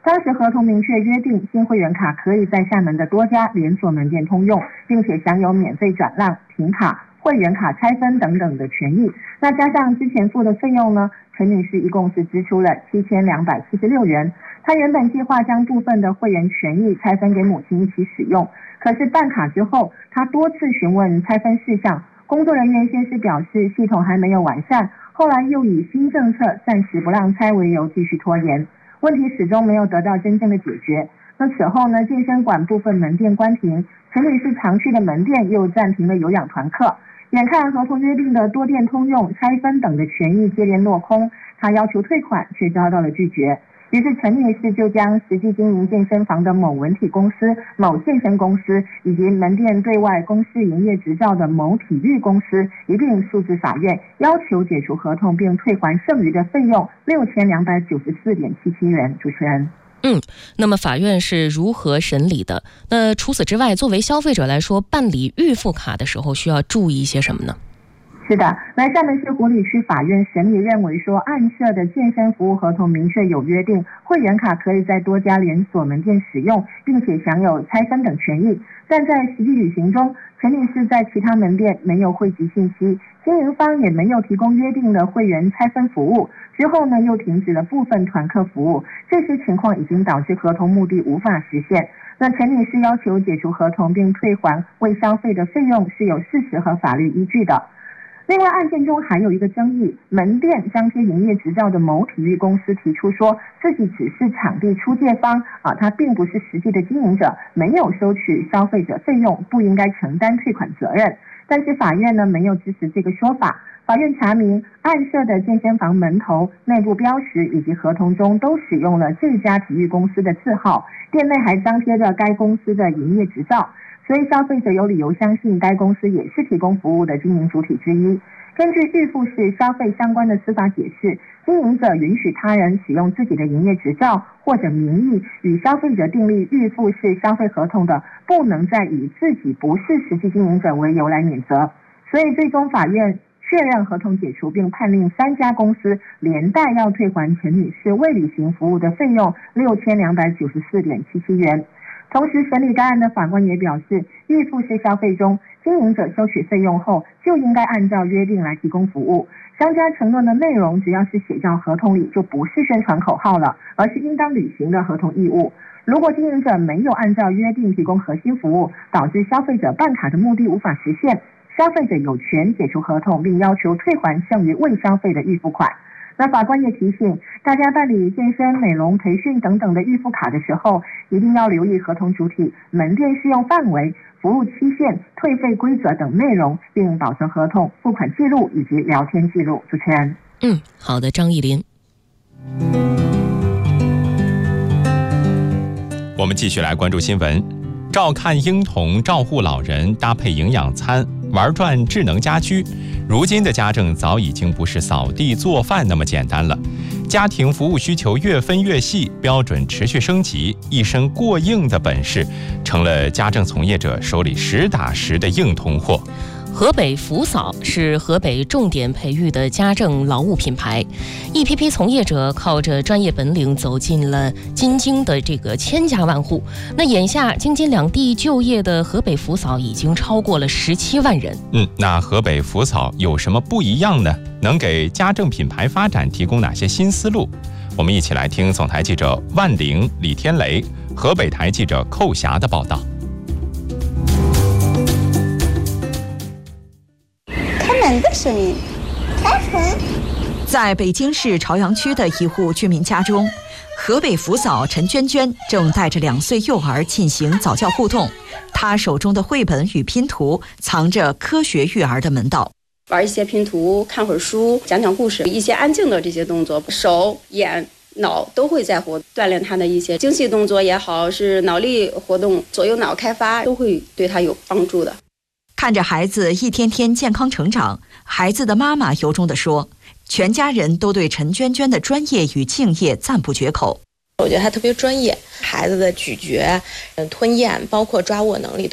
当时合同明确约定，新会员卡可以在厦门的多家连锁门店通用，并且享有免费转让、停卡、会员卡拆分等等的权益。那加上之前付的费用呢，陈女士一共是支出了7276元。她原本计划将部分的会员权益拆分给母亲一起使用，可是办卡之后，她多次询问拆分事项，工作人员先是表示系统还没有完善，后来又以新政策暂时不让拆为由继续拖延。问题始终没有得到真正的解决。那此后呢，健身馆部分门店关停，陈女士常去的门店又暂停了有氧团课。眼看合同约定的多店通用、拆分等的权益接连落空，她要求退款却遭到了拒绝。于是陈女士就将实际经营健身房的某文体公司、某健身公司以及门店对外公示营业执照的某体育公司一并诉至法院，要求解除合同并退还剩余的费用6294.77元。主持人。 那么法院是如何审理的？那除此之外，作为消费者来说，办理预付卡的时候需要注意一些什么呢？ 是的，那厦门市湖里区法院审理认为说，案涉的健身服务合同明确有约定，会员卡可以在多家连锁门店使用，并且享有拆分等权益。但在实际履行中，陈女士在其他门店没有汇集信息，经营方也没有提供约定的会员拆分服务，之后呢又停止了部分团课服务，这些情况已经导致合同目的无法实现。那陈女士要求解除合同并退还未消费的费用是有事实和法律依据的。另外，案件中还有一个争议，门店张贴营业执照的某体育公司提出说自己只是场地出借方他并不是实际的经营者，没有收取消费者费用，不应该承担退款责任。但是法院呢没有支持这个说法。法院查明，案涉的健身房门头、内部标识以及合同中都使用了这家体育公司的字号，店内还张贴着该公司的营业执照。所以消费者有理由相信该公司也是提供服务的经营主体之一。根据预付式消费相关的司法解释，经营者允许他人使用自己的营业执照或者名义与消费者订立预付式消费合同的，不能再以自己不是实际经营者为由来免责。所以最终法院确认合同解除，并判令3家公司连带要退还陈女士未履行服务的费用6294.77元。同时审理该案的法官也表示，预付式消费中，经营者收取费用后就应该按照约定来提供服务，商家承诺的内容只要是写在合同里，就不是宣传口号了，而是应当履行的合同义务。如果经营者没有按照约定提供核心服务，导致消费者办卡的目的无法实现，消费者有权解除合同并要求退还剩余未消费的预付款。那法官也提醒大家，办理健身、美容、培训等等的预付卡的时候，一定要留意合同主体、门店适用范围、服务期限、退费规则等内容，并保存合同、付款记录以及聊天记录。主持人。 好的，张艺林。 我们继续来关注新闻。照看婴童、照护老人，搭配营养餐，玩转智能家居。如今的家政早已经不是扫地做饭那么简单了，家庭服务需求越分越细，标准持续升级，一身过硬的本事成了家政从业者手里实打实的硬通货。 河北福嫂是河北重点培育的家政劳务品牌，一批批从业者靠着专业本领走进了京津的这个千家万户。那眼下京津两地就业的河北福嫂已经超过了17万人。 那河北福嫂有什么不一样呢？能给家政品牌发展提供哪些新思路？我们一起来听总台记者万玲、李天雷、河北台记者寇霞的报道。 门的声音，开门。 在北京市朝阳区的一户居民家中，河北福嫂陈娟娟正带着2岁幼儿进行早教互动。她手中的绘本与拼图藏着科学育儿的门道。 玩一些拼图，看会儿书，讲讲故事，一些安静的这些动作，手、眼、脑都会在活，锻炼他的一些精细动作也好，是脑力活动、左右脑开发，都会对他有帮助的。 看着孩子一天天健康成长，孩子的妈妈由衷地说，全家人都对陈娟娟的专业与敬业赞不绝口。 我觉得她特别专业，孩子的咀嚼、吞咽，包括抓握能力